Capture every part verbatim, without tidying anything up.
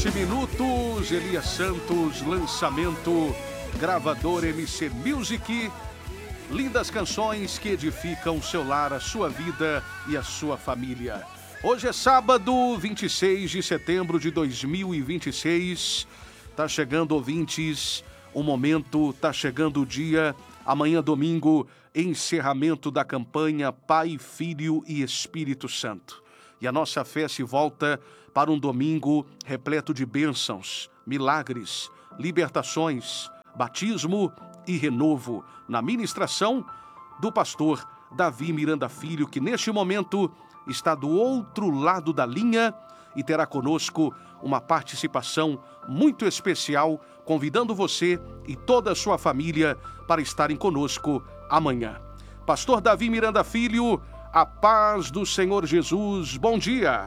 vinte minutos, Elias Santos, lançamento, gravador M C Music. Lindas canções que edificam o seu lar, a sua vida e a sua família. Hoje é sábado, vinte e seis de setembro de dois mil e vinte e seis. Tá chegando, ouvintes, o momento, tá chegando o dia. Amanhã, domingo, encerramento da campanha Pai, Filho e Espírito Santo. E a nossa fé se volta para um domingo repleto de bênçãos, milagres, libertações, batismo e renovo na ministração do pastor Davi Miranda Filho, que neste momento está do outro lado da linha e terá conosco uma participação muito especial, convidando você e toda a sua família para estarem conosco amanhã. Pastor Davi Miranda Filho, a paz do Senhor Jesus, bom dia.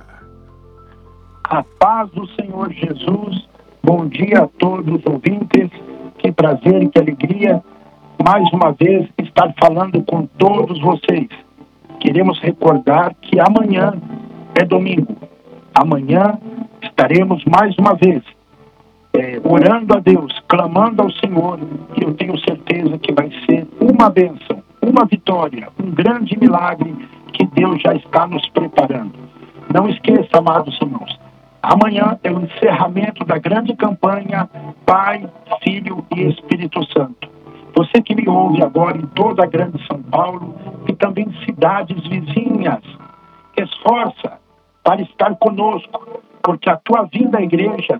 A paz do Senhor Jesus, bom dia a todos os ouvintes. Que prazer e que alegria, mais uma vez, estar falando com todos vocês. Queremos recordar que amanhã é domingo. Amanhã estaremos mais uma vez é, orando a Deus, clamando ao Senhor, e eu tenho certeza que vai ser uma bênção, uma vitória, um grande milagre que Deus já está nos preparando. Não esqueça, amados irmãos, amanhã é o encerramento da grande campanha Pai, Filho e Espírito Santo. Você que me ouve agora em toda a grande São Paulo e também cidades vizinhas, esforça para estar conosco, porque a tua vinda à igreja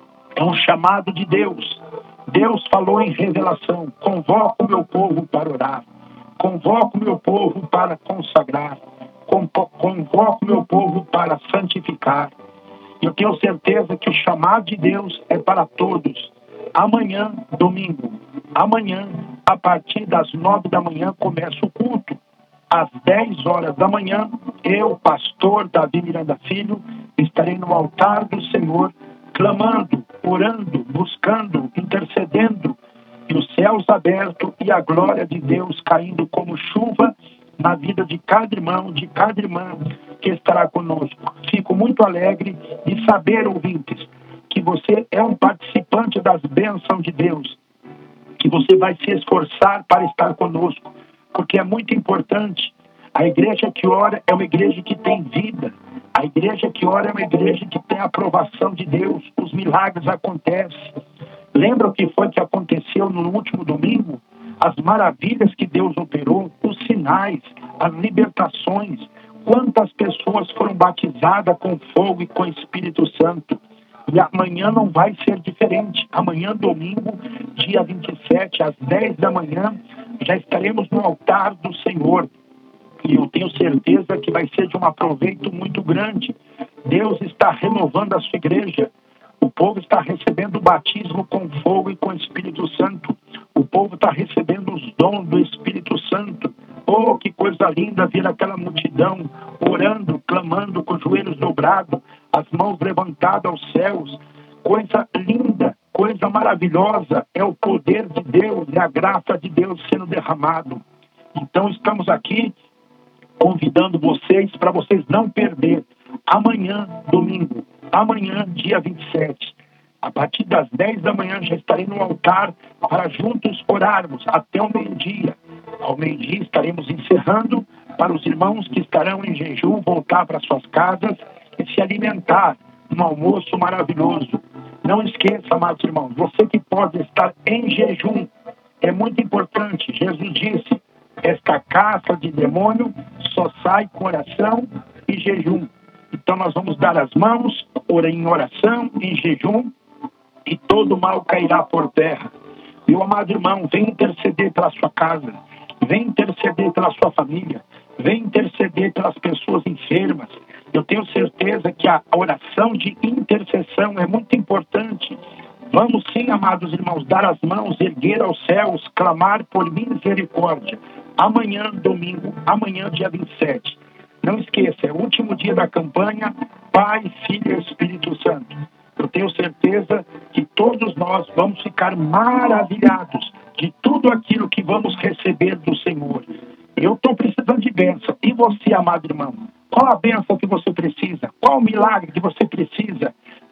é um chamado de Deus. Deus falou em revelação: convoco o meu povo para orar, convoco o meu povo para consagrar, convoco o meu povo para santificar. Eu tenho certeza que o chamado de Deus é para todos. Amanhã, domingo, amanhã, a partir das nove da manhã, começa o culto. Às dez horas da manhã, eu, pastor Davi Miranda Filho, estarei no altar do Senhor, clamando, orando, buscando, intercedendo, e os céus abertos e a glória de Deus caindo como chuva na vida de cada irmão, de cada irmã que estará conosco. Fico muito alegre de saber, ouvintes, que você é um participante das bênçãos de Deus, que você vai se esforçar para estar conosco, porque é muito importante. A igreja que ora é uma igreja que tem vida. A igreja que ora é uma igreja que tem a aprovação de Deus. Os milagres acontecem. Lembra o que foi que aconteceu no último domingo? As maravilhas que Deus operou, os sinais, as libertações. Quantas pessoas foram batizadas com fogo e com Espírito Santo. E amanhã não vai ser diferente. Amanhã, domingo, dia vinte e sete, às dez da manhã, já estaremos no altar do Senhor. E eu tenho certeza que vai ser de um aproveito muito grande. Deus está renovando a sua igreja. O povo está recebendo o batismo com fogo e com Espírito Santo. O povo está recebendo os dons do Espírito Santo. Oh, que coisa linda ver aquela multidão orando, clamando, com os joelhos dobrados, as mãos levantadas aos céus. Coisa linda, coisa maravilhosa. É o poder de Deus, é a graça de Deus sendo derramado. Então estamos aqui convidando vocês para vocês não perder. Amanhã, domingo, amanhã, dia vinte e sete, a partir das dez da manhã já estarei no altar para juntos orarmos até o meio-dia. Ao meio-dia estaremos encerrando para os irmãos que estarão em jejum voltar para suas casas e se alimentar. Um almoço maravilhoso. Não esqueça, amados irmãos, você que pode estar em jejum, é muito importante. Jesus disse: esta caça de demônio só sai com oração e jejum. Então nós vamos dar as mãos, orar em oração, em jejum, e todo mal cairá por terra. Meu amado irmão, vem interceder pela sua casa, vem interceder pela sua família, vem interceder pelas pessoas enfermas. Eu tenho certeza que a oração de intercessão é muito importante. Vamos sim, amados irmãos, dar as mãos, erguer aos céus, clamar por misericórdia. Amanhã, domingo, amanhã, dia vinte e sete. Não esqueça, é o último dia da campanha Pai, Filho e Espírito Santo. Eu tenho certeza que todos nós vamos ficar maravilhados de tudo aquilo que vamos receber do Senhor. Eu estou precisando de bênção. E você, amado irmão? Qual a bênção que você precisa? Qual o milagre que você precisa?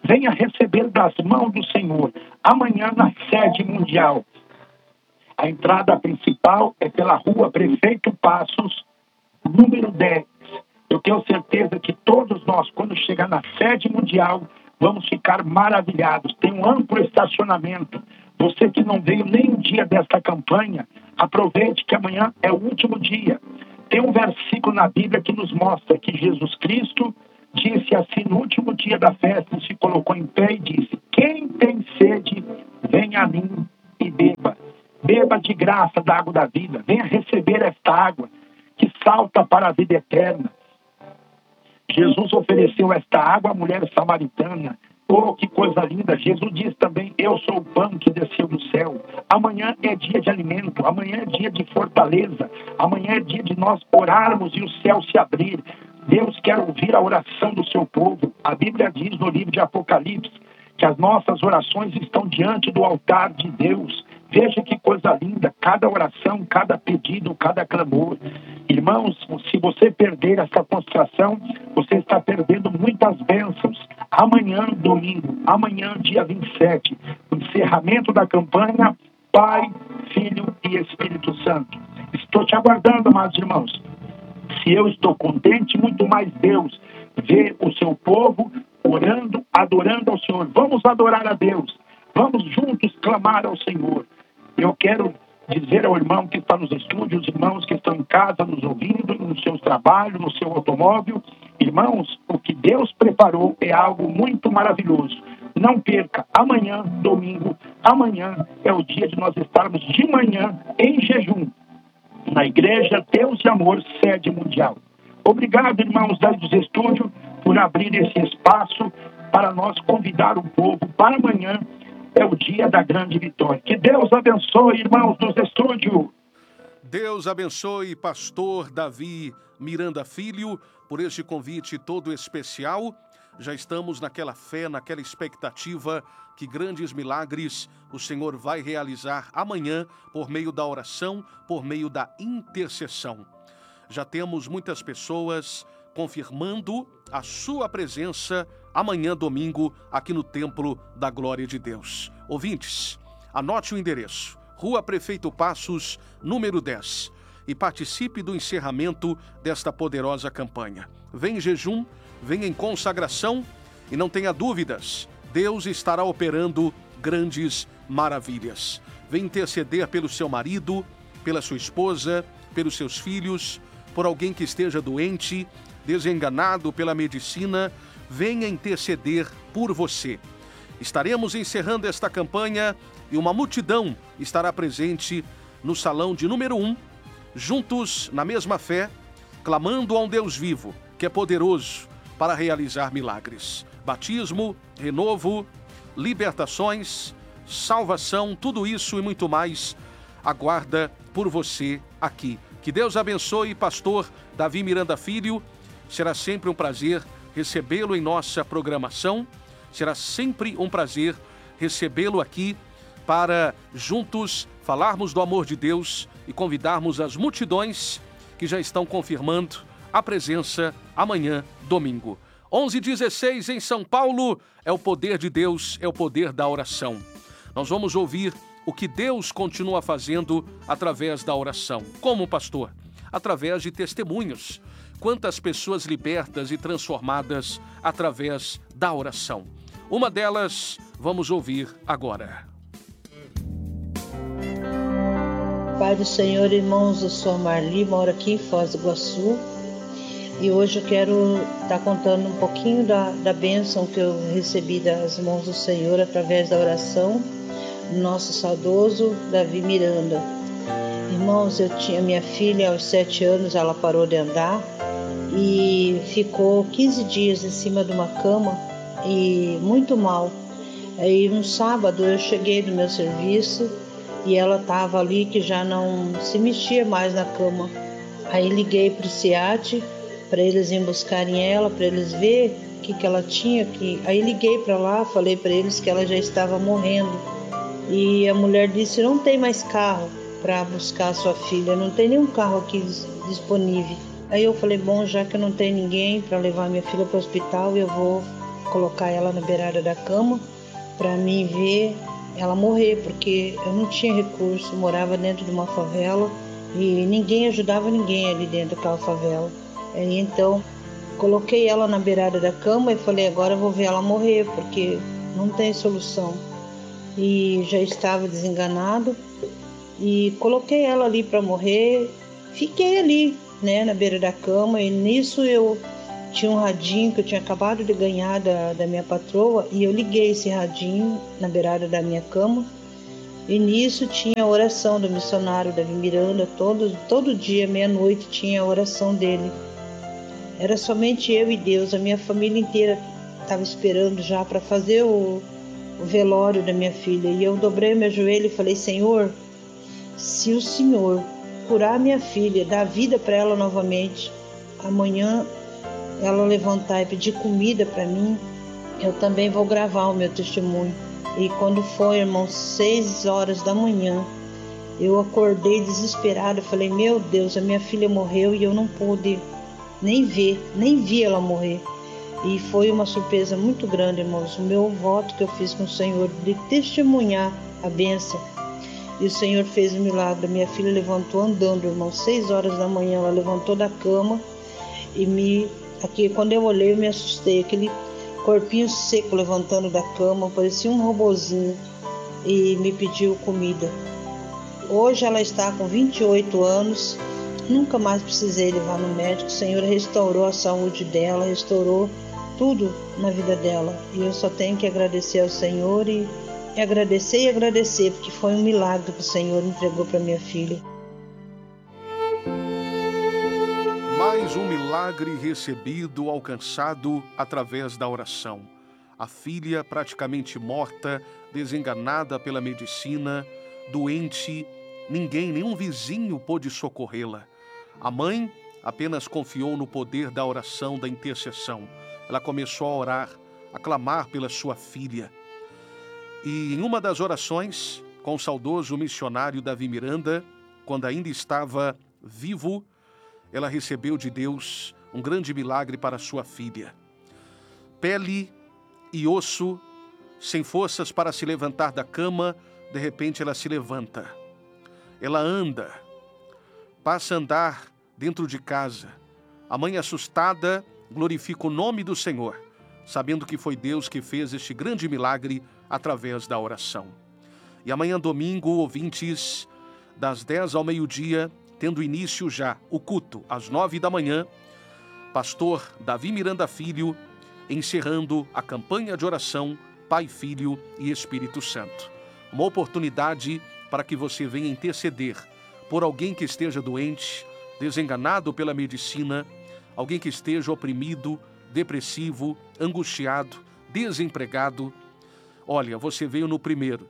venha receber das mãos do Senhor. Amanhã na sede mundial. A entrada principal é pela rua Prefeito Passos, número dez. Eu tenho certeza que todos nós, quando chegar na sede mundial, vamos ficar maravilhados. Tem um amplo estacionamento. Você que não veio nem um dia desta campanha, aproveite que amanhã é o último dia. Tem um versículo na Bíblia que nos mostra que Jesus Cristo disse assim no último dia da festa, se colocou em pé e disse: quem tem sede, venha a mim e beba. Beba de graça da água da vida. Venha receber esta água que salta para a vida eterna. Jesus ofereceu esta água à mulher samaritana. Oh, que coisa linda. Jesus diz também: eu sou o pão que desceu do céu. Amanhã é dia de alimento, amanhã é dia de fortaleza, amanhã é dia de nós orarmos e o céu se abrir. Deus quer ouvir a oração do seu povo. A Bíblia diz no livro de Apocalipse que as nossas orações estão diante do altar de Deus. Veja que coisa linda, cada oração, cada pedido, cada clamor. Irmãos, se você perder essa concentração, você está perdendo muitas bênçãos. Amanhã, domingo, amanhã, dia vinte e sete, o encerramento da campanha Pai, Filho e Espírito Santo. Estou te aguardando, amados irmãos. Se eu estou contente, muito mais Deus vê o seu povo orando, adorando ao Senhor. Vamos adorar a Deus. Vamos juntos clamar ao Senhor. Eu quero dizer ao irmão que está nos estúdios, irmãos que estão em casa nos ouvindo, nos seus trabalhos, no seu automóvel, irmãos, o que Deus preparou é algo muito maravilhoso. Não perca, amanhã, domingo, amanhã é o dia de nós estarmos de manhã em jejum, na Igreja Deus e Amor, sede mundial. Obrigado, irmãos da dos estúdios, por abrir esse espaço para nós convidar o povo para amanhã. É o dia da grande vitória. Que Deus abençoe, irmãos dos estúdios. Deus abençoe, pastor Davi Miranda Filho, por este convite todo especial. Já estamos naquela fé, naquela expectativa que grandes milagres o Senhor vai realizar amanhã por meio da oração, por meio da intercessão. Já temos muitas pessoas confirmando a sua presença amanhã, domingo, aqui no Templo da Glória de Deus. Ouvintes, anote o endereço: Rua Prefeito Passos, número dez, e participe do encerramento desta poderosa campanha. Vem em jejum, vem em consagração e não tenha dúvidas, Deus estará operando grandes maravilhas. Vem interceder pelo seu marido, pela sua esposa, pelos seus filhos, por alguém que esteja doente, desenganado pela medicina. Venha interceder por você. Estaremos encerrando esta campanha e uma multidão estará presente no salão de número um, juntos na mesma fé, clamando a um Deus vivo, que é poderoso para realizar milagres. Batismo, renovo, libertações, salvação, tudo isso e muito mais aguarda por você aqui. Que Deus abençoe, pastor Davi Miranda Filho. Será sempre um prazer recebê-lo em nossa programação. Será sempre um prazer recebê-lo aqui para juntos falarmos do amor de Deus e convidarmos as multidões que já estão confirmando a presença amanhã, domingo. onze e dezesseis em São Paulo, é o poder de Deus, é o poder da oração. Nós vamos ouvir o que Deus continua fazendo através da oração. Como, pastor? Através de testemunhos. Quantas pessoas libertas e transformadas através da oração. Uma delas vamos ouvir agora. Pai do Senhor, irmãos, eu sou a Marli, moro aqui em Foz do Iguaçu. E hoje eu quero estar contando um pouquinho da, da bênção que eu recebi das mãos do Senhor através da oração do nosso saudoso Davi Miranda. Irmãos, eu tinha minha filha aos sete anos, ela parou de andar e ficou quinze dias em cima de uma cama e muito mal. Aí um sábado eu cheguei do meu serviço e ela estava ali que já não se mexia mais na cama. Aí liguei para o SEAT para eles irem buscarem ela, para eles verem o que, que ela tinha. Que... Aí liguei para lá, falei para eles que ela já estava morrendo. E a mulher disse, não tem mais carro para buscar a sua filha, não tem nenhum carro aqui disponível. Aí eu falei, bom, já que não tem ninguém para levar minha filha para o hospital, eu vou colocar ela na beirada da cama para mim ver ela morrer, porque eu não tinha recurso, morava dentro de uma favela e ninguém ajudava ninguém ali dentro daquela favela. E então coloquei ela na beirada da cama e falei, agora eu vou ver ela morrer, porque não tem solução. E já estava desenganado e coloquei ela ali para morrer, fiquei ali, né, na beira da cama, e nisso eu tinha um radinho que eu tinha acabado de ganhar da, da minha patroa, e eu liguei esse radinho na beirada da minha cama, e nisso tinha a oração do missionário Davi Miranda, todo, todo dia, meia-noite, tinha a oração dele. Era somente eu e Deus, a minha família inteira estava esperando já para fazer o, o velório da minha filha, e eu dobrei meu joelho e falei, Senhor, se o Senhor curar minha filha, dar vida para ela novamente, amanhã ela levantar e pedir comida para mim, eu também vou gravar o meu testemunho. E quando foi, irmão, seis horas da manhã, eu acordei desesperada, falei, meu Deus, a minha filha morreu e eu não pude nem ver, nem vi ela morrer. E foi uma surpresa muito grande, irmãos, o meu voto que eu fiz com o Senhor de testemunhar a bênção. E o Senhor fez um milagre, minha filha levantou andando, irmão, seis horas da manhã, ela levantou da cama e me... Aqui, quando eu olhei, eu me assustei, aquele corpinho seco levantando da cama, parecia um robozinho, e me pediu comida. Hoje ela está com vinte e oito anos, nunca mais precisei levar no médico, o Senhor restaurou a saúde dela, restaurou tudo na vida dela, e eu só tenho que agradecer ao Senhor, e, e agradecer e agradecer, porque foi um milagre que o Senhor entregou para minha filha. Mais um milagre recebido, alcançado através da oração. A filha praticamente morta, desenganada pela medicina, doente, ninguém, nenhum vizinho pôde socorrê-la. A mãe apenas confiou no poder da oração, da intercessão. Ela começou a orar, a clamar pela sua filha. E em uma das orações, com o saudoso missionário Davi Miranda, quando ainda estava vivo, ela recebeu de Deus um grande milagre para sua filha. Pele e osso, sem forças para se levantar da cama, de repente ela se levanta. Ela anda, passa a andar dentro de casa. A mãe, assustada, glorifica o nome do Senhor, sabendo que foi Deus que fez este grande milagre através da oração. E amanhã, domingo, ouvintes, das dez ao meio-dia, tendo início já o culto às nove da manhã, pastor Davi Miranda Filho, encerrando a campanha de oração Pai, Filho e Espírito Santo. Uma oportunidade para que você venha interceder por alguém que esteja doente, desenganado pela medicina, alguém que esteja oprimido, depressivo, angustiado, desempregado. Olha, você veio no primeiro,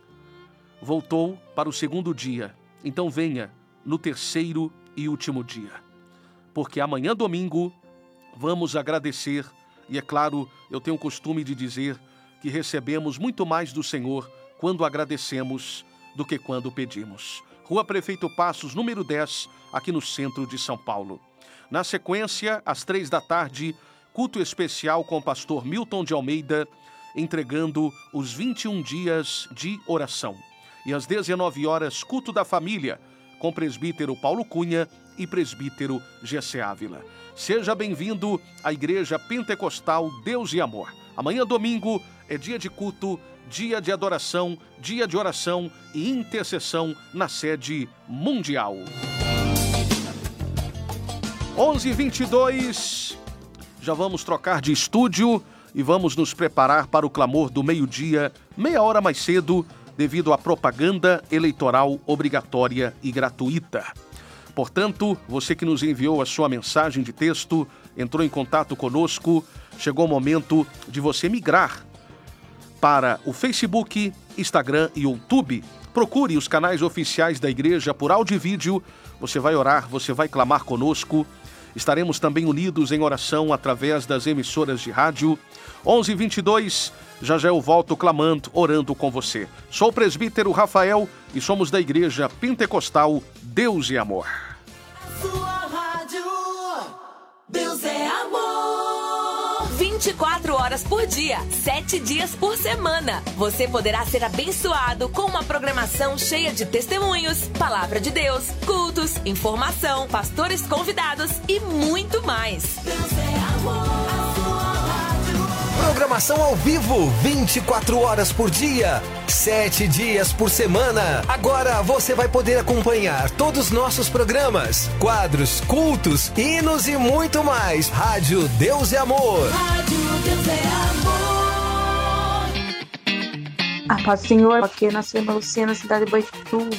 voltou para o segundo dia, então venha no terceiro e último dia. Porque amanhã, domingo, vamos agradecer, e é claro, eu tenho o costume de dizer que recebemos muito mais do Senhor quando agradecemos do que quando pedimos. Rua Prefeito Passos, número dez, aqui no centro de São Paulo. Na sequência, às três da tarde, culto especial com o pastor Milton de Almeida, entregando os vinte e um dias de oração. E às dezenove horas, culto da família, com o presbítero Paulo Cunha e presbítero Gessé Ávila. Seja bem-vindo à Igreja Pentecostal Deus e Amor. Amanhã, domingo, é dia de culto, dia de adoração, dia de oração e intercessão na sede mundial. onze e vinte e dois, já vamos trocar de estúdio e vamos nos preparar para o clamor do meio-dia, meia hora mais cedo, devido à propaganda eleitoral obrigatória e gratuita. Portanto, você que nos enviou a sua mensagem de texto, entrou em contato conosco, chegou o momento de você migrar para o Facebook, Instagram e YouTube. Procure os canais oficiais da igreja por áudio e vídeo. Você vai orar, você vai clamar conosco. Estaremos também unidos em oração através das emissoras de rádio. onze e vinte e dois, já já eu volto clamando, orando com você. Sou o presbítero Rafael e somos da Igreja Pentecostal Deus e Amor. Sua rádio, Deus é Amor. vinte e quatro horas por dia, sete dias por semana. Você poderá ser abençoado com uma programação cheia de testemunhos, palavra de Deus, cultos, informação, pastores convidados e muito mais. Deus é amor, a sua rádio. Programação ao vivo, vinte e quatro horas por dia, sete dias por semana. Agora você vai poder acompanhar todos os nossos programas, quadros, cultos, hinos e muito mais. Rádio Deus é Amor. Rádio Deus é Amor. A paz do Senhor, aqui é na Luciana, cidade de Boituva.